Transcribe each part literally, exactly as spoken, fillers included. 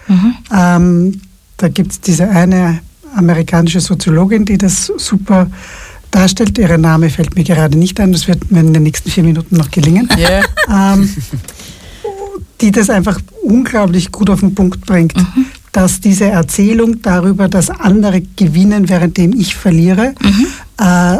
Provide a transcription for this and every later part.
Mhm. Ähm, da gibt es diese eine amerikanische Soziologin, die das super darstellt. Ihr Name fällt mir gerade nicht ein, das wird mir in den nächsten vier Minuten noch gelingen. Yeah. Ähm, die das einfach unglaublich gut auf den Punkt bringt, mhm. dass diese Erzählung darüber, dass andere gewinnen, währenddem ich verliere, mhm. äh,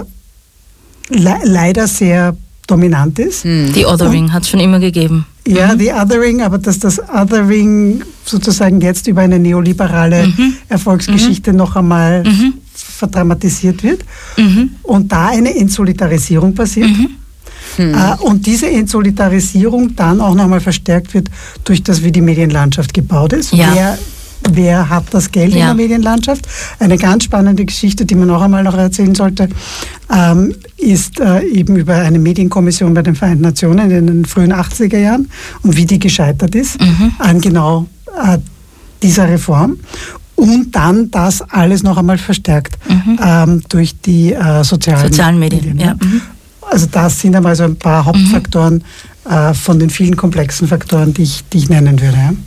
le- leider sehr dominant ist. Die Othering hat es schon immer gegeben. Ja, mhm. die Othering, aber dass das Othering sozusagen jetzt über eine neoliberale mhm. Erfolgsgeschichte mhm. noch einmal mhm. verdramatisiert wird mhm. und da eine Entsolidarisierung passiert. Mhm. Mhm. Äh, und diese Entsolidarisierung dann auch nochmal verstärkt wird durch das, wie die Medienlandschaft gebaut ist. Ja. Wer, wer hat das Geld ja. in der Medienlandschaft? Eine ganz spannende Geschichte, die man auch einmal noch erzählen sollte, ähm, ist äh, eben über eine Medienkommission bei den Vereinten Nationen in den frühen achtziger Jahren und wie die gescheitert ist mhm. an genau äh, dieser Reform. Und dann das alles noch einmal verstärkt mhm. ähm, durch die äh, sozialen, sozialen Medien. Medien. Ja. Mhm. Also das sind einmal so ein paar Hauptfaktoren mhm. äh, von den vielen komplexen Faktoren, die ich, die ich nennen würde. Ja.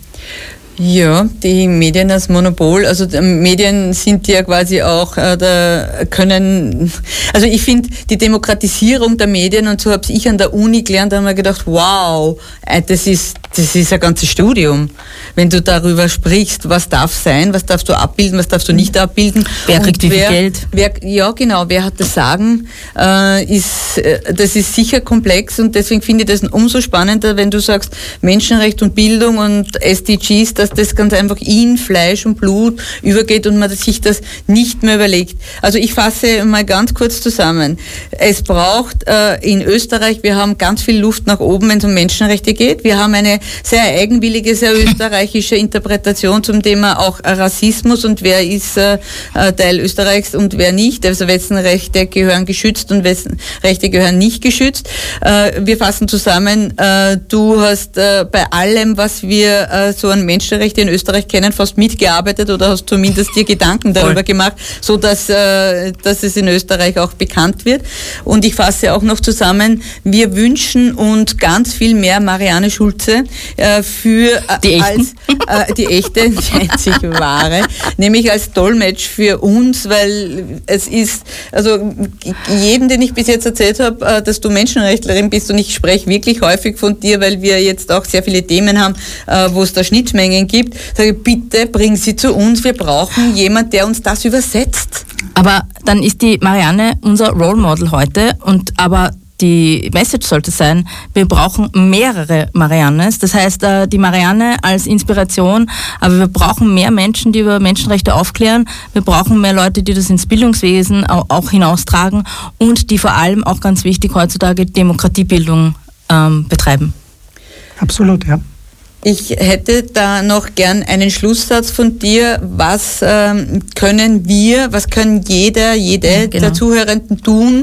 Ja, die Medien als Monopol, also die Medien sind ja quasi auch, äh, da können, also ich finde die Demokratisierung der Medien, und so habe ich an der Uni gelernt, da haben wir gedacht, wow, das ist, das ist ein ganzes Studium. Wenn du darüber sprichst, was darf sein, was darfst du abbilden, was darfst du nicht abbilden. Wer kriegt wie viel Geld? Wer, ja, genau, wer hat das Sagen, äh, ist, äh, das ist sicher komplex, und deswegen finde ich das umso spannender, wenn du sagst, Menschenrecht und Bildung und S D Gs, dass das ganz einfach in Fleisch und Blut übergeht und man sich das nicht mehr überlegt. Also ich fasse mal ganz kurz zusammen. Es braucht äh, in Österreich, wir haben ganz viel Luft nach oben, wenn es um Menschenrechte geht. Wir haben eine sehr eigenwillige, sehr österreichische Interpretation zum Thema auch Rassismus und wer ist äh, Teil Österreichs und wer nicht. Also wessen Rechte gehören geschützt und wessen Rechte gehören nicht geschützt. Äh, wir fassen zusammen, äh, du hast äh, bei allem, was wir äh, so an Menschenrechten in Österreich kennen, fast mitgearbeitet oder hast zumindest dir Gedanken darüber Voll. gemacht, so dass, äh, dass es in Österreich auch bekannt wird. Und ich fasse auch noch zusammen, wir wünschen uns ganz viel mehr Marianne Schulze äh, für äh, die als äh, die echte, die einzig wahre, nämlich als Dolmetsch für uns, weil es ist, also jedem, den ich bis jetzt erzählt habe, äh, dass du Menschenrechtlerin bist, und ich spreche wirklich häufig von dir, weil wir jetzt auch sehr viele Themen haben, äh, wo es da Schnittmengen gibt, sage ich, bitte bring sie zu uns, wir brauchen jemanden, der uns das übersetzt. Aber dann ist die Marianne unser Role Model heute, und aber die Message sollte sein, wir brauchen mehrere Mariannes. Das heißt, die Marianne als Inspiration, aber wir brauchen mehr Menschen, die über Menschenrechte aufklären. Wir brauchen mehr Leute, die das ins Bildungswesen auch hinaustragen und die vor allem, auch ganz wichtig heutzutage, Demokratiebildung ähm, betreiben. Absolut, ja. Ich hätte da noch gern einen Schlusssatz von dir. Was ähm, können wir, was können jeder, jede ja, genau. der Zuhörenden tun,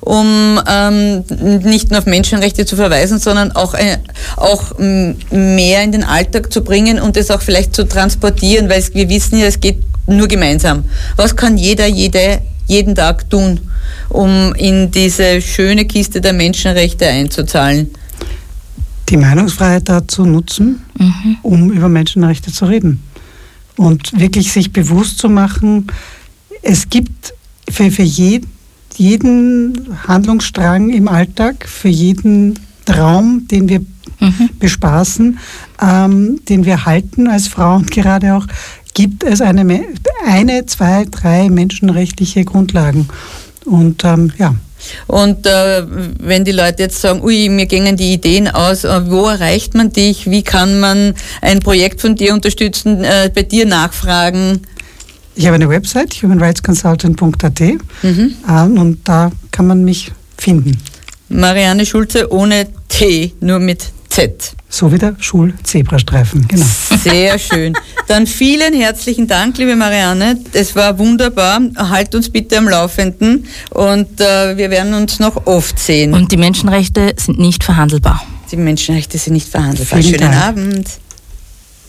um ähm, nicht nur auf Menschenrechte zu verweisen, sondern auch, äh, auch m- mehr in den Alltag zu bringen und es auch vielleicht zu transportieren, weil es, wir wissen ja, es geht nur gemeinsam. Was kann jeder, jede, jeden Tag tun, um in diese schöne Kiste der Menschenrechte einzuzahlen? Die Meinungsfreiheit dazu nutzen, mhm. um über Menschenrechte zu reden. Und wirklich sich bewusst zu machen, es gibt für, für je, jeden Handlungsstrang im Alltag, für jeden Traum, den wir mhm. bespaßen, ähm, den wir halten als Frauen gerade auch, gibt es eine, eine zwei, drei menschenrechtliche Grundlagen. Und ähm, ja. Und äh, wenn die Leute jetzt sagen, ui, mir gingen die Ideen aus, äh, wo erreicht man dich, wie kann man ein Projekt von dir unterstützen, äh, bei dir nachfragen? Ich habe eine Website, human rights consultant punkt a t, mhm. äh, und da kann man mich finden. Marianne Schulze ohne T, nur mit Z. So wie der Schul-Zebrastreifen, genau. Sehr schön. Dann vielen herzlichen Dank, liebe Marianne. Es war wunderbar. Halt uns bitte am Laufenden und äh, wir werden uns noch oft sehen. Und die Menschenrechte sind nicht verhandelbar. Die Menschenrechte sind nicht verhandelbar. Vielen Schönen Dank. Abend.